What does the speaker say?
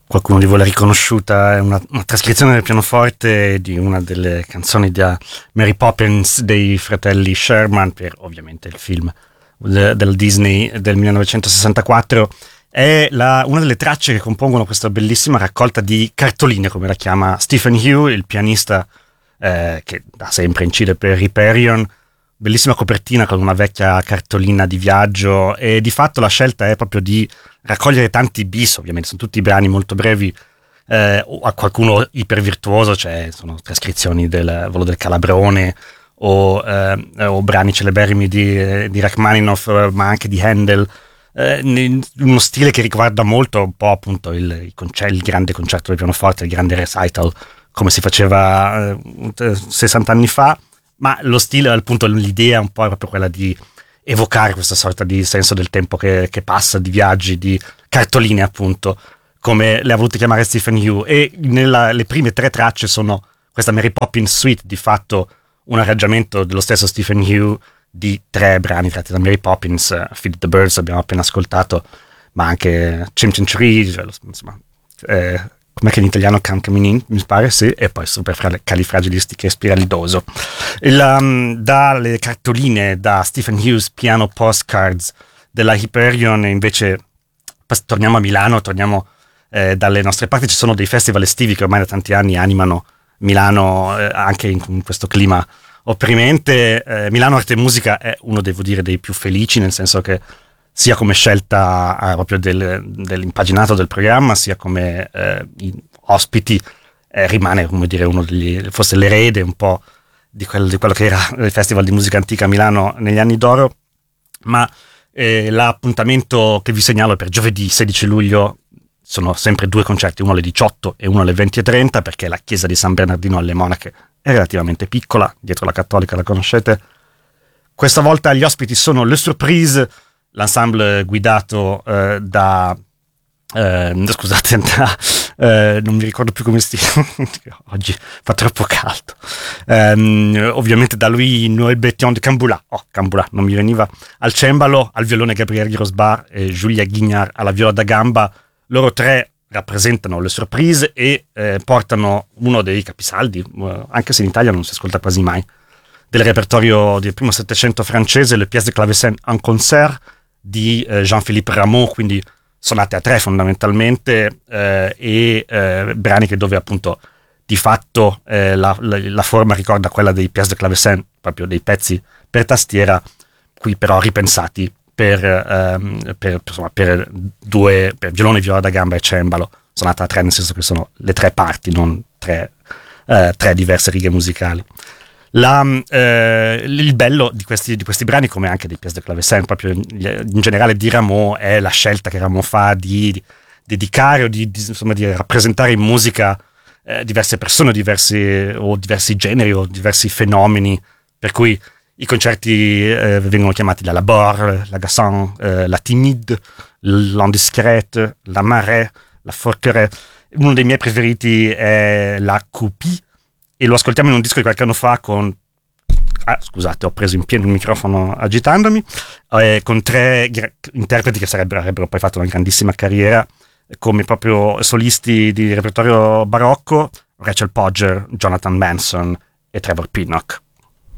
qualcuno di voi l'ha riconosciuta, è una trascrizione del pianoforte di una delle canzoni di Mary Poppins dei fratelli Sherman, per ovviamente il film del Disney del 1964. È una delle tracce che compongono questa bellissima raccolta di cartoline, come la chiama Stephen Hugh, il pianista che da sempre incide per Hyperion. Bellissima copertina con una vecchia cartolina di viaggio, e di fatto la scelta è proprio di raccogliere tanti bis, ovviamente sono tutti brani molto brevi, a qualcuno ipervirtuoso, cioè sono trascrizioni del Volo del Calabrone o brani celeberrimi di Rachmaninoff, ma anche di Handel, uno stile che riguarda molto un po' appunto il grande concerto del pianoforte, il grande recital, come si faceva 60 anni fa, ma lo stile, appunto, l'idea un po' è proprio quella di evocare questa sorta di senso del tempo che passa, di viaggi, di cartoline, appunto, come le ha volute chiamare Stephen Hugh. E le prime 3 tracce sono questa Mary Poppins Suite, di fatto un arrangiamento dello stesso Stephen Hugh di 3 brani tratti da Mary Poppins, Feed the Birds abbiamo appena ascoltato, ma anche Chim Tree, cioè, insomma, com'è che in italiano Come In, mi pare, sì, e poi Supercalifragilistichespiralidoso. Dalle cartoline, da Stephen Hughes Piano Postcards della Hyperion, invece torniamo a Milano, dalle nostre parti. Ci sono dei festival estivi che ormai da tanti anni animano Milano, anche in questo clima opprimente. Milano Arte e Musica è uno, devo dire, dei più felici, nel senso che sia come scelta proprio dell'impaginato del programma, sia come ospiti, rimane, come dire, forse l'erede un po' di quello che era il Festival di Musica Antica a Milano negli anni d'oro. Ma l'appuntamento che vi segnalo è per giovedì 16 luglio. Sono sempre 2 concerti, uno alle 18 e uno alle 20:30, perché la chiesa di San Bernardino alle Monache è relativamente piccola, dietro la Cattolica, la conoscete. Questa volta gli ospiti sono Le Surprise, l'ensemble guidato non mi ricordo più come si chiama, oggi fa troppo caldo, ovviamente da Louis Noël Bétion de Camboula, non mi veniva, al cembalo, al violone Gabriel Grosbar e Julia Guignard alla viola da gamba. Loro 3 rappresentano Le Surprise e portano uno dei capisaldi, anche se in Italia non si ascolta quasi mai, del repertorio del primo Settecento francese, le pièce de clavecin en concert di Jean-Philippe Rameau, quindi sonate a 3 fondamentalmente, e brani dove appunto di fatto la forma ricorda quella dei pièce de clavecin, proprio dei pezzi per tastiera, qui però ripensati per violone, viola da gamba e cembalo, sonata a 3, nel senso che sono le 3 parti, non 3 diverse righe musicali. Il bello di questi brani, come anche dei pièce de clavecin, proprio in generale di Rameau, è la scelta che Rameau fa di dedicare o di rappresentare in musica diverse persone, diversi generi o diversi fenomeni, per cui i concerti vengono chiamati la Labor, la Gasson, la Timide, l'Indiscrète, la Marée, la Forquerie. Uno dei miei preferiti è la Copie, e lo ascoltiamo in un disco di qualche anno fa con... scusate, ho preso in pieno il microfono agitandomi, con 3 interpreti che avrebbero poi fatto una grandissima carriera come proprio solisti di repertorio barocco: Rachel Podger, Jonathan Manson e Trevor Pinnock.